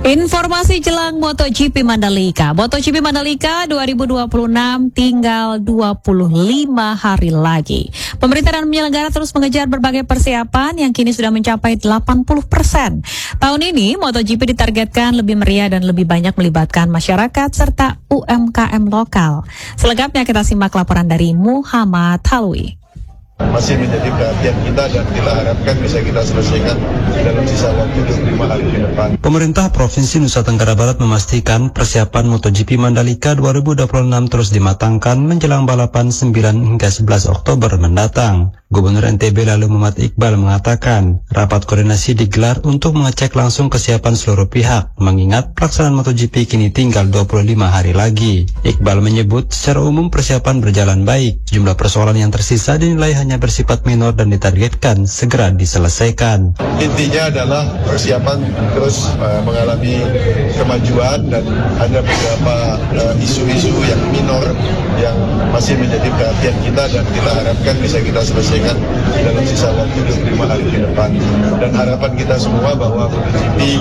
Informasi jelang MotoGP Mandalika. MotoGP Mandalika 2026 tinggal 25 hari lagi. Pemerintah dan penyelenggara terus mengejar berbagai persiapan yang kini sudah mencapai 80%. Tahun ini MotoGP ditargetkan lebih meriah dan lebih banyak melibatkan masyarakat serta UMKM lokal. Selengkapnya kita simak laporan dari Muhammad Halwi. Masih menjadi perhatian kita dan kita harapkan bisa kita selesaikan dalam sisa waktu 25 hari ke depan. Pemerintah Provinsi Nusa Tenggara Barat memastikan persiapan MotoGP Mandalika 2026 terus dimatangkan menjelang balapan 9 hingga 11 Oktober mendatang. Gubernur NTB lalu Muhammad Iqbal mengatakan rapat koordinasi digelar untuk mengecek langsung kesiapan seluruh pihak, mengingat pelaksanaan MotoGP kini tinggal 25 hari lagi. Iqbal menyebut secara umum persiapan berjalan baik, jumlah persoalan yang tersisa dinilai hanya bersifat minor dan ditargetkan segera diselesaikan. Intinya adalah persiapan terus mengalami kemajuan dan ada beberapa isu-isu yang minor yang masih menjadi perhatian kita dan kita harapkan bisa kita selesaikan dalam sisa waktu 25 hari ke depan. Dan harapan kita semua bahwa MotoGP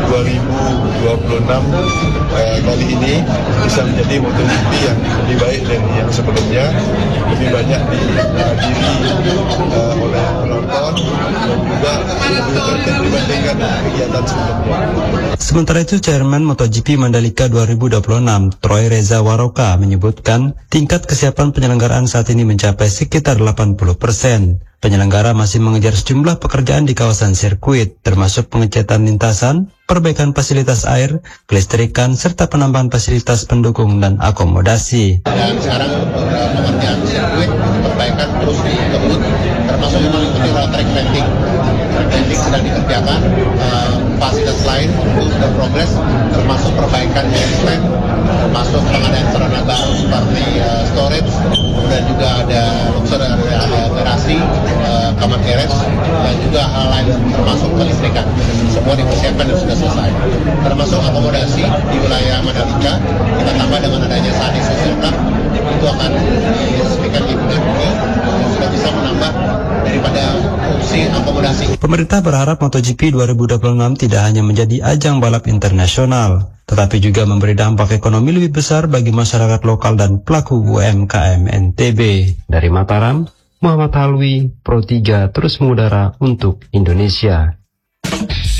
2026 kali ini bisa menjadi MotoGP yang lebih baik dari yang sebelumnya, lebih banyak dihadiri oleh penonton dan juga lebih tertib dibandingkan kegiatan sebelumnya. Sementara itu, Chairman MotoGP Mandalika 2026, Troy Reza Waroka, menyebutkan tingkat kesiapan penyelenggaraan saat ini mencapai sekitar 80%. Penyelenggara masih mengejar sejumlah pekerjaan di kawasan sirkuit, termasuk pengecatan lintasan, perbaikan fasilitas air, kelistrikan, serta penambahan fasilitas pendukung dan akomodasi. Dan sekarang pengerjaan sirkuit, perbaikan terus dikebut, termasuk yang mengikuti track painting. Track painting sedang dikerjakan, fasilitas lain sudah progres, termasuk perbaikan stand, termasuk pengadaan sarana baru seperti storage, kemudian juga ada garasi, kamar garage, dan juga hal lain termasuk kelistrikan. Semua dipersiapkan dan sudah selesai. Termasuk akomodasi di wilayah Mandalika, kita tambah dengan adanya Sani Social Club, itu akan diresmikan di bulan ini dan sudah bisa menambah daripada fungsi akomodasi. Pemerintah berharap MotoGP 2026 tidak hanya menjadi ajang balap internasional, tetapi juga memberi dampak ekonomi lebih besar bagi masyarakat lokal dan pelaku UMKM NTB. Dari Mataram, Muhammad Halwi, Pro 3 terus mengudara untuk Indonesia.